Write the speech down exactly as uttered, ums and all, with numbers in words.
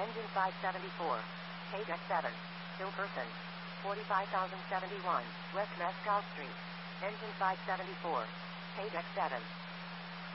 Engine five seventy-four. K deck seven. Still person. forty-five thousand seventy-one. West Mescal Street. Engine five seventy-four. K deck seven.